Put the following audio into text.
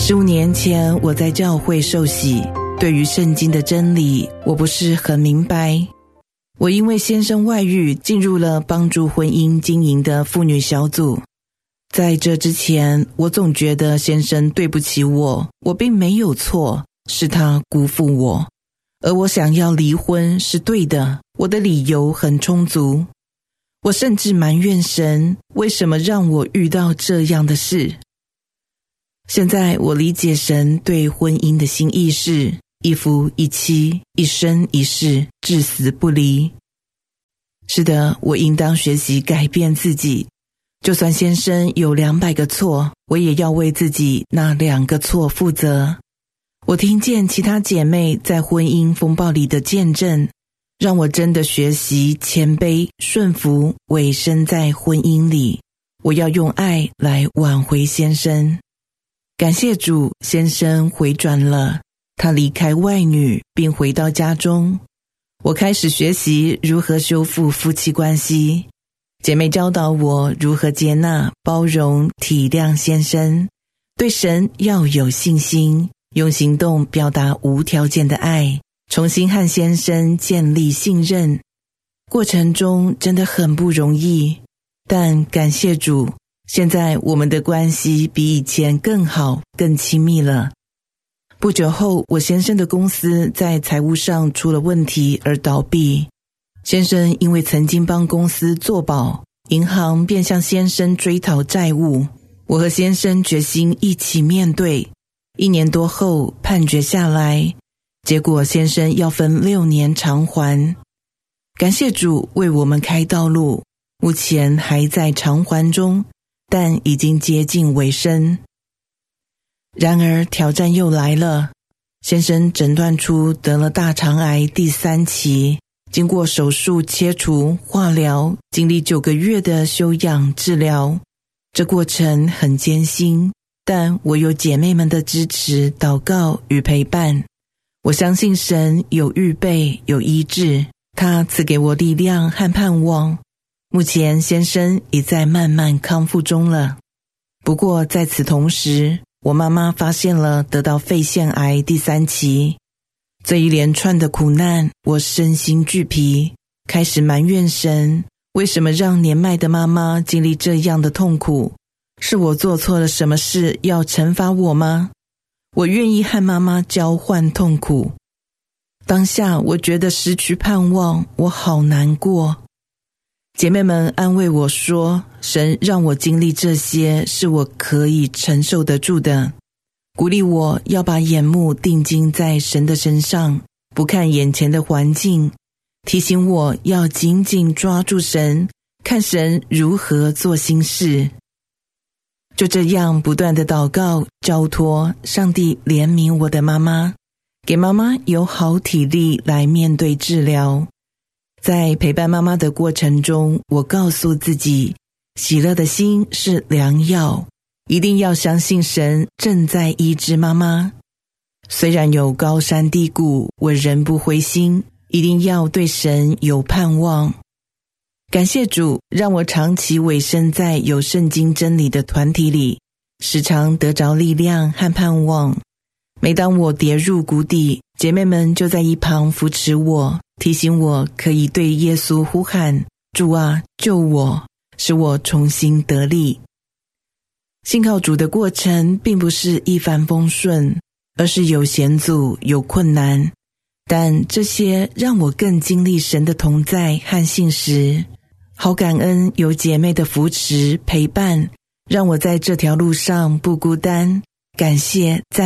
15年前我在教会受洗，对于圣经的真理我不是很明白。我因为先生外遇进入了帮助婚姻经营的妇女小组。在这之前，我总觉得先生对不起我，我并没有错，是他辜负我。而我想要离婚是对的，我的理由很充足。我甚至埋怨神，为什么让我遇到这样的事？现在我理解神对婚姻的心意是一夫一妻，一生一世，至死不离。是的，我应当学习改变自己。就算先生有200个错，我也要为自己那2个错负责。我听见其他姐妹在婚姻风暴里的见证，让我真的学习谦卑、顺服，委身在婚姻里。我要用爱来挽回先生。感谢主，先生回转了，他离开外女并回到家中。我开始学习如何修复夫妻关系。姐妹教导我如何接纳、包容、体谅先生，对神要有信心，用行动表达无条件的爱，重新和先生建立信任。过程中真的很不容易，但感谢主，现在我们的关系比以前更好、更亲密了。不久后，我先生的公司在财务上出了问题而倒闭。先生因为曾经帮公司做保，银行便向先生追讨债务。我和先生决心一起面对。1年多后，判决下来，结果先生要分6年偿还。感谢主为我们开道路，目前还在偿还中，但已经接近尾声。然而挑战又来了，先生诊断出得了大肠癌第3期，经过手术切除、化疗，经历9个月的休养治疗。这过程很艰辛，但我有姐妹们的支持、祷告与陪伴。我相信神有预备，有医治，他赐给我力量和盼望。目前先生已在慢慢康复中了。不过在此同时，我妈妈发现了得到肺腺癌第3期。这一连串的苦难，我身心俱疲，开始埋怨神，为什么让年迈的妈妈经历这样的痛苦？是我做错了什么事要惩罚我吗？我愿意和妈妈交换痛苦。当下我觉得失去盼望，我好难过。姐妹们安慰我说，神让我经历这些是我可以承受得住的，鼓励我要把眼目定睛在神的身上，不看眼前的环境，提醒我要紧紧抓住神，看神如何做新事。就这样不断的祷告交托，上帝怜悯我的妈妈，给妈妈有好体力来面对治疗。在陪伴妈妈的过程中，我告诉自己，喜乐的心是良药，一定要相信神正在医治妈妈。虽然有高山低谷，我仍不灰心，一定要对神有盼望。感谢主，让我长期委身在有圣经真理的团体里，时常得着力量和盼望。每当我跌入谷底，姐妹们就在一旁扶持我，提醒我可以对耶稣呼喊，主啊，救我，使我重新得力。信靠主的过程并不是一帆风顺，而是有险阻，有困难，但这些让我更经历神的同在和信实。好感恩有姐妹的扶持陪伴，让我在这条路上不孤单。感谢